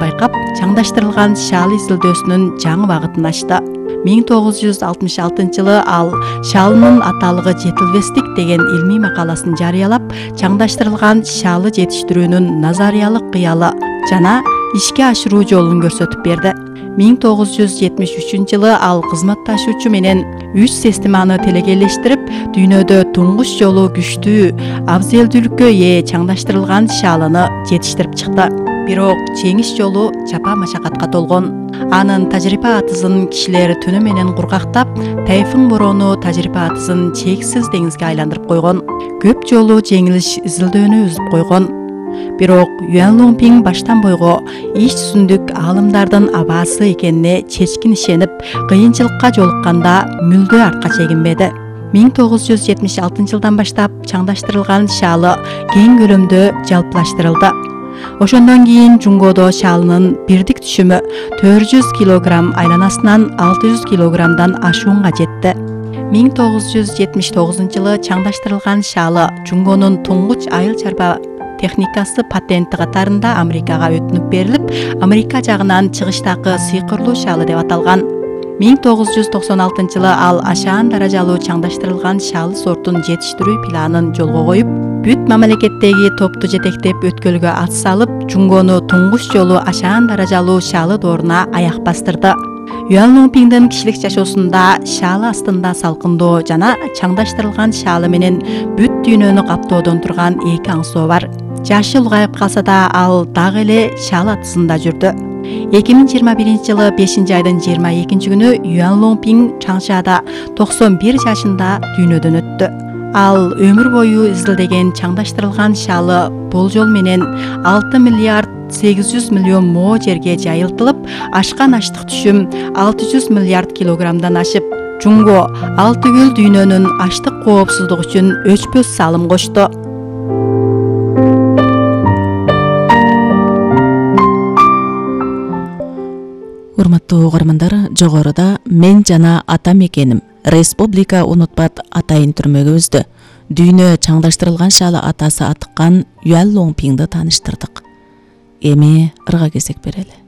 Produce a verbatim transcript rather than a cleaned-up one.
байкап, чаңдаштырылган шаалы изилдөөсүнүн жаңы багытын ачты. миң тогуз жүз алтымыш алтынчы жылы ал шаалынын аталыгы жетилбестик деген илмий макаласын жарыялап, чаңдаштырылган шаалы жетиштирүүнүн назариялык кыялы жана ишке ашыруу жолун көрсөтүп берди. миң тогуз жүз жетимиш үчүнчү жылы ал кызматташуучу менен үч системаны телекейлештирип, дүйнөдө туңгуч жолу күчтүү, абзелдүүлүккө ээ чаңдаштырылган шаалыны жетиштирип чыкты. Бирок жеңиш жолу чапа машакатка толгон. Анын тажрыйба атысын кишилер түнү менен кургактап, тайфун бороону тажрыйба атысын чексиз деңизге айландырып койгон. Көп жолу жеңилиш изилдөөнү үзүп койгон. Бирок Юан Лоңпиң баштан бойго ич түзүндүк аалымдардын абасы экенине чечкин ишенип, кыйынчылыкка жолукканда мүлдө артка чегинбеди. миң тогуз жүз жетимиш алтынчы жылдан баштап чаңдаштырылган шаалы кең көлөмдө жалпылаштырылды. Ошондон кийин Жунгодо шаалынын бирдик түшүмү төрт жүз килограмм, айланасынан алты жүз килограммдан ашуунга жетти. миң тогуз жүз жетимиш тогузунчу жылы чаңдаштырылган шаалы Жунгонун туңгуч айыл чарба техникасы патенти катарында Америкага өтүнүп берилип, Америка жагынан чыгыштагы сыйкырлуу шаалы деп аталган. миң тогуз жүз токсон алтынчы жылы ал ашаан даражалуу чаңдаштырылган шаалы сортун жетиштирүү планын жолго коюп, бүт мамлекеттеги топту жетектеп өткөлгө ат салып, Жунгону туңгуч жолу ашаан даражалуу шаалы дооруна аяк бастырды. Юан Лоңпиңдин кишилик жашоосунда шаалы астында салкындоо жана чаңдаштырылган шаалы менен бүт дүйнөнү каптоодон турган эки аңсоо бар. Жашы улгайып калса да, ал дагы эле шаалы атысында жүрдү. эки миң жыйырма биринчи жылы бешинчи айдын жыйырма экинчи күнү Юан Лоңпиң Чаңшада токсон бир жашында дүйнөдөн өттү. Ал өмүр бою изилдеген чаңдаштырылган шаалы болжол менен алты миллиард сегиз жүз миллион мо жерге жайылтылып, ашкан ачтык түшүм алты жүз миллиард килограммдан ашып, Жунго ал түгүл дүйнөнүн ачтык коопсуздугу үчүн өчпөс салым кошту. Урматтуу угармандар, жогоруда мен жана атам экеним Республика унутпат атайын түрмөгө өздү. Дүйнө чаңдаштырылган шаалы атасы атыккан Юан Лоңпиңди тааныштырдык. Эми ырга кезек берели.